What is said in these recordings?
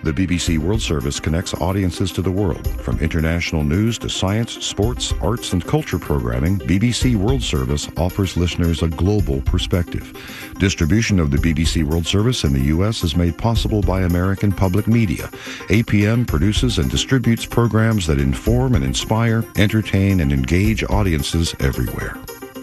The BBC World Service connects audiences to the world. From international news to science, sports, arts, and culture programming, BBC World Service offers listeners a global perspective. Distribution of the BBC World Service in the U.S. is made possible by American Public Media. APM produces and distributes programs that inform and inspire, entertain, and engage audiences everywhere.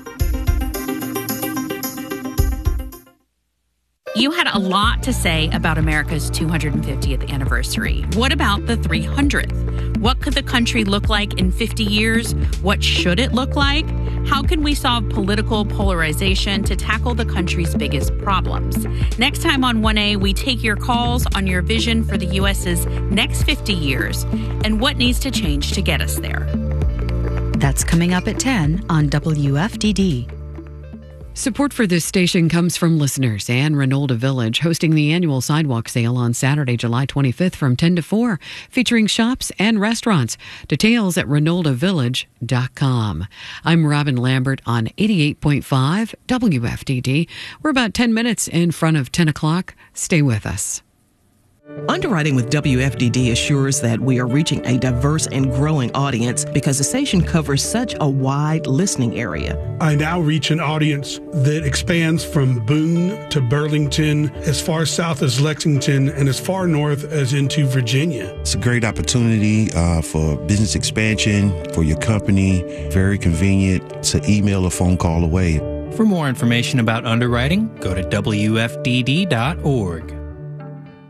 You had a lot to say about America's 250th anniversary. What about the 300th? What could the country look like in 50 years? What should it look like? How can we solve political polarization to tackle the country's biggest problems? Next time on 1A, we take your calls on your vision for the U.S.'s next 50 years and what needs to change to get us there. That's coming up at 10 on WFDD. Support for this station comes from listeners and Renolda Village, hosting the annual sidewalk sale on Saturday, July 25th from 10 to 4, featuring shops and restaurants. Details at renoldavillage.com. I'm Robin Lambert on 88.5 WFDD. We're about 10 minutes in front of 10 o'clock. Stay with us. Underwriting with WFDD assures that we are reaching a diverse and growing audience because the station covers such a wide listening area. I now reach an audience that expands from Boone to Burlington, as far south as Lexington, and as far north as into Virginia. It's a great opportunity for business expansion for your company. Very convenient. It's an email or phone call away. For more information about underwriting, go to WFDD.org.